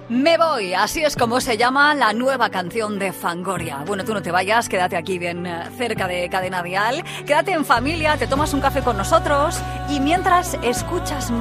Me voy, así es como se llama la nueva canción de Fangoria. Bueno, tú no te vayas, quédate aquí bien cerca de Cadena Dial, quédate en familia, te tomas un café con nosotros y mientras escuchas